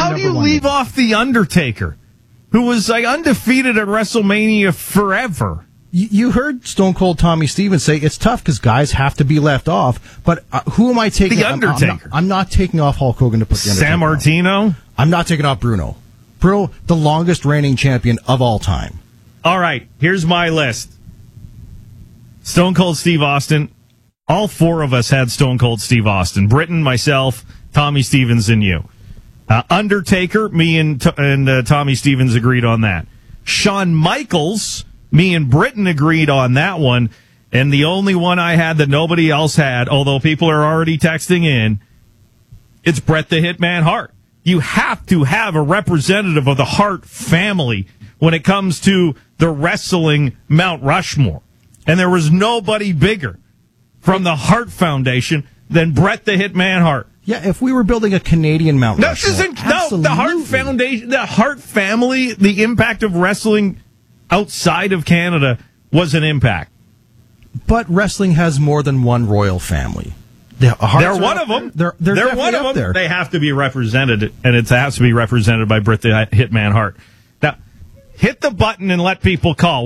How do you leave off The Undertaker, who was like undefeated at WrestleMania forever? You heard Stone Cold Tommy Stevens say it's tough because guys have to be left off. But who am I taking? The Undertaker. I'm not taking off Hulk Hogan to put the Undertaker San Martino? on. I'm not taking off Bruno. Bruno, the longest reigning champion of all time. All right, here's my list. Stone Cold Steve Austin. All four of us had Stone Cold Steve Austin. Britton, myself, Tommy Stevens, and you. Undertaker, me and Tommy Stevens agreed on that. Shawn Michaels, me and Britton agreed on that one. And the only one I had that nobody else had, although people are already texting in, it's Bret the Hitman Hart. You have to have a representative of the Hart family when it comes to the wrestling Mount Rushmore. And there was nobody bigger from the Hart Foundation than Bret the Hitman Hart. Yeah, if we were building a Canadian Mount Rushmore. The Hart Foundation, the Hart family, the impact of wrestling outside of Canada was an impact. But wrestling has more than one royal family. They're one of them. They're one of them. there. They have to be represented, and it has to be represented by Bret the Hitman Hart. Now, hit the button and let people call.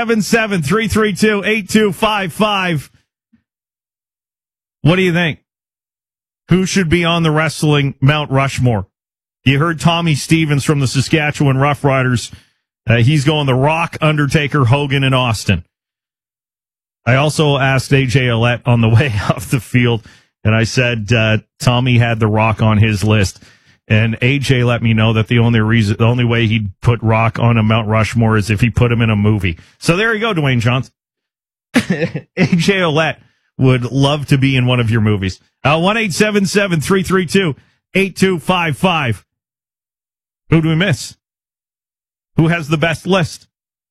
1-877-332-8255. What do you think? Who should be on the wrestling Mount Rushmore? You heard Tommy Stevens from the Saskatchewan Roughriders. He's going The Rock, Undertaker, Hogan, and Austin. I also asked AJ Ouellette on the way off the field, and I said Tommy had The Rock on his list. And AJ let me know that the only way he'd put Rock on a Mount Rushmore is if he put him in a movie. So there you go, Dwayne Johnson. AJ Ouellette would love to be in one of your movies. 1-877-332-8255. Who do we miss? Who has the best list?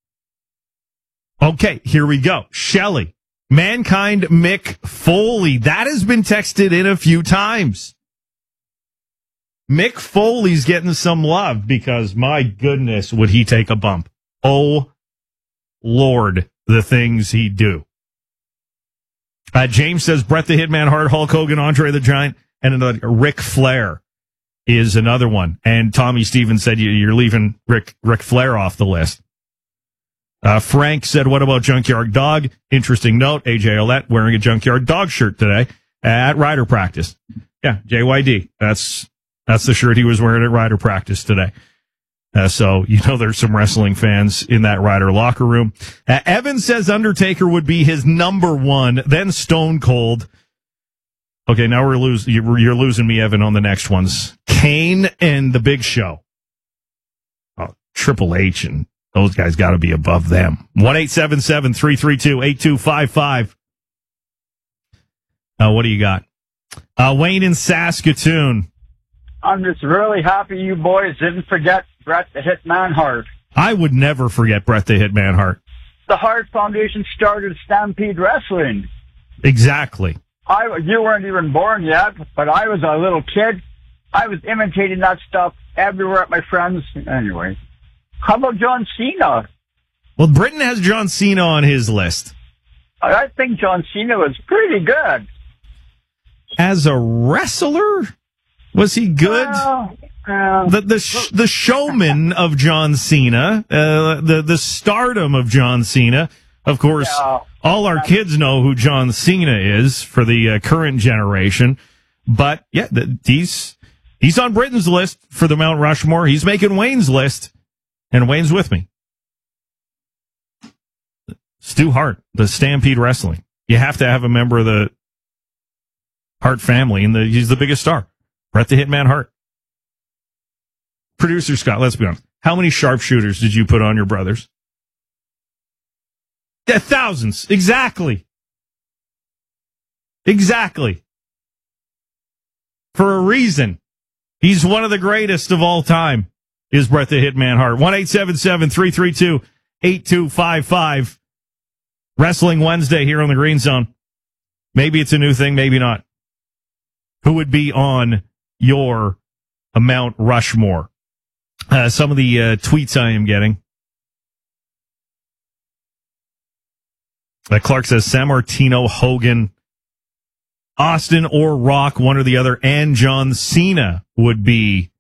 Okay, here we go. Shelley. Mankind Mick Foley. That has been texted in a few times. Mick Foley's getting some love because, my goodness, would he take a bump. Oh, Lord, the things he'd do. James says Bret the Hitman Hart, Hulk Hogan, Andre the Giant, and another Ric Flair is another one. And Tommy Stevens said you're leaving Ric Flair off the list. Frank said, what about Junkyard Dog? Interesting note, AJ Ouellette wearing a Junkyard Dog shirt today at rider practice. Yeah, JYD. That's the shirt he was wearing at rider practice today. So, there's some wrestling fans in that rider locker room. Evan says Undertaker would be his number one, then Stone Cold. Okay, now you're losing me, Evan, on the next ones. Kane and The Big Show. Oh, Triple H and those guys got to be above them. 1-877-332-8255. What do you got? Wayne in Saskatoon. I'm just really happy you boys didn't forget Bret the Hitman Hart. I would never forget Bret the Hitman Hart. The Hart Foundation started Stampede Wrestling. Exactly. You weren't even born yet, but I was a little kid. I was imitating that stuff everywhere at my friends. Anyway, how about John Cena? Well, Britton has John Cena on his list. I think John Cena was pretty good. As a wrestler? Was he good? The showman of John Cena, the stardom of John Cena. Of course, all our kids know who John Cena is for the current generation. But yeah, he's on Britton's list for the Mount Rushmore. He's making Wayne's list, and Wayne's with me. Stu Hart, the Stampede Wrestling. You have to have a member of the Hart family, and he's the biggest star. Bret the Hitman Hart. Producer Scott, let's be honest. How many sharpshooters did you put on your brothers? Yeah, thousands. Exactly. For a reason. He's one of the greatest of all time, is Bret the Hitman Hart. 1-877-332-8255. Wrestling Wednesday here on the Green Zone. Maybe it's a new thing, maybe not. Who would be on your Mount Rushmore? Some of the tweets I am getting. Clark says San Martino, Hogan, Austin or Rock, one or the other, and John Cena would be